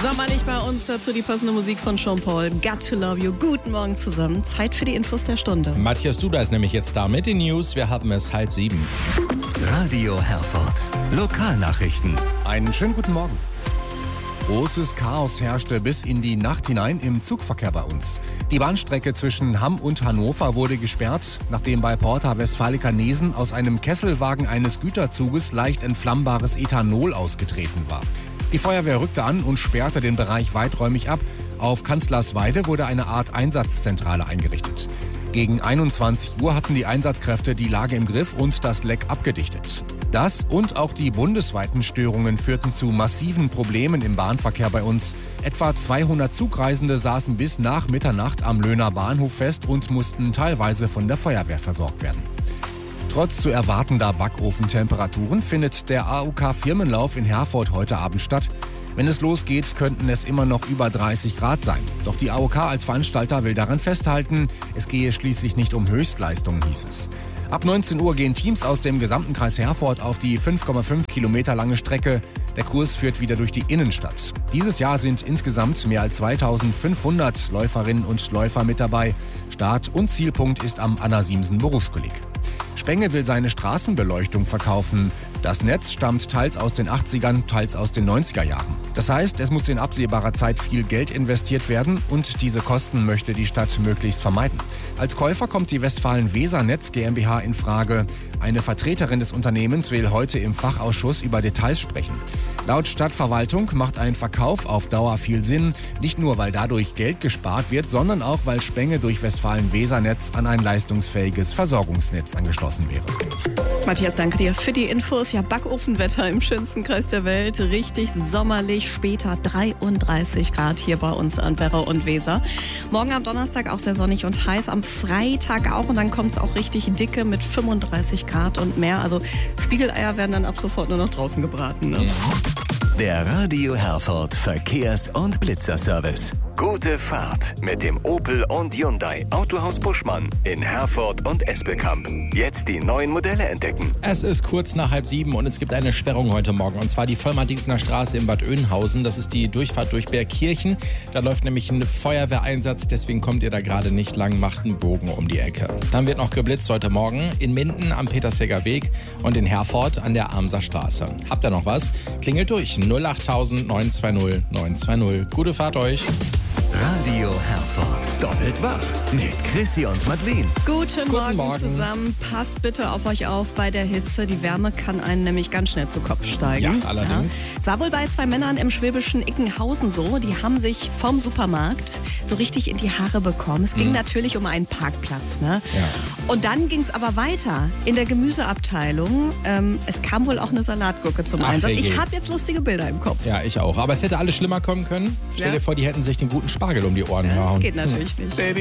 Sommerlich bei uns, dazu die passende Musik von Sean Paul. Got to Love You. Guten Morgen zusammen. Zeit für die Infos der Stunde. Matthias Duda ist nämlich jetzt da mit den News. Wir haben es 6:30. Radio Herford. Lokalnachrichten. Einen schönen guten Morgen. Großes Chaos herrschte bis in die Nacht hinein im Zugverkehr bei uns. Die Bahnstrecke zwischen Hamm und Hannover wurde gesperrt, nachdem bei Porta Westfalica Nesen aus einem Kesselwagen eines Güterzuges leicht entflammbares Ethanol ausgetreten war. Die Feuerwehr rückte an und sperrte den Bereich weiträumig ab. Auf Kanzlersweide wurde eine Art Einsatzzentrale eingerichtet. Gegen 21 Uhr hatten die Einsatzkräfte die Lage im Griff und das Leck abgedichtet. Das und auch die bundesweiten Störungen führten zu massiven Problemen im Bahnverkehr bei uns. Etwa 200 Zugreisende saßen bis nach Mitternacht am Löhner Bahnhof fest und mussten teilweise von der Feuerwehr versorgt werden. Trotz zu erwartender Backofentemperaturen findet der AOK-Firmenlauf in Herford heute Abend statt. Wenn es losgeht, könnten es immer noch über 30 Grad sein. Doch die AOK als Veranstalter will daran festhalten, es gehe schließlich nicht um Höchstleistungen, hieß es. Ab 19 Uhr gehen Teams aus dem gesamten Kreis Herford auf die 5,5 Kilometer lange Strecke. Der Kurs führt wieder durch die Innenstadt. Dieses Jahr sind insgesamt mehr als 2500 Läuferinnen und Läufer mit dabei. Start- und Zielpunkt ist am Anna-Siemsen-Berufskolleg. Spenge will seine Straßenbeleuchtung verkaufen. Das Netz stammt teils aus den 80ern, teils aus den 90er Jahren. Das heißt, es muss in absehbarer Zeit viel Geld investiert werden und diese Kosten möchte die Stadt möglichst vermeiden. Als Käufer kommt die Westfalen-Weser Netz GmbH in Frage. Eine Vertreterin des Unternehmens will heute im Fachausschuss über Details sprechen. Laut Stadtverwaltung macht ein Verkauf auf Dauer viel Sinn, nicht nur weil dadurch Geld gespart wird, sondern auch weil Spenge durch Westfalen-Weser Netz an ein leistungsfähiges Versorgungsnetz angeschlossen wäre. Matthias, danke dir für die Infos. Ja, Backofenwetter im schönsten Kreis der Welt. Richtig sommerlich, später 33 Grad hier bei uns an Werra und Weser. Morgen am Donnerstag auch sehr sonnig und heiß, am Freitag auch und dann kommt es auch richtig dicke mit 35 Grad und mehr. Also Spiegeleier werden dann ab sofort nur noch draußen gebraten. Ne? Der Radio Herford Verkehrs- und Blitzerservice. Gute Fahrt mit dem Opel und Hyundai Autohaus Buschmann in Herford und Espelkamp. Jetzt die neuen Modelle entdecken. Es ist kurz nach 6:30 und es gibt eine Sperrung heute Morgen. Und zwar die Vollmartinsner Straße in Bad Oeynhausen. Das ist die Durchfahrt durch Bergkirchen. Da läuft nämlich ein Feuerwehreinsatz. Deswegen kommt ihr da gerade nicht lang, macht einen Bogen um die Ecke. Dann wird noch geblitzt heute Morgen in Minden am Petersheger Weg und in Herford an der Amser Straße. Habt ihr noch was? Klingelt durch 08000 920 920. Gute Fahrt euch. Radio Herford. Doppelt wach mit Chrissy und Madeleine. Guten Morgen zusammen. Passt bitte auf euch auf bei der Hitze. Die Wärme kann einen nämlich ganz schnell zu Kopf steigen. Ja, allerdings. Ja. Es war wohl bei 2 Männern im schwäbischen Ickenhausen so. Die haben sich vom Supermarkt so richtig in die Haare bekommen. Es ging natürlich um einen Parkplatz. Ne? Ja. Und dann ging es aber weiter in der Gemüseabteilung. Es kam wohl auch eine Salatgurke zum Einsatz. Regel. Ich habe jetzt lustige Bilder im Kopf. Ja, ich auch. Aber es hätte alles schlimmer kommen können. Stell dir vor, die hätten sich den guten Spargel um die Ohren Das gehauen. geht natürlich nicht. Baby,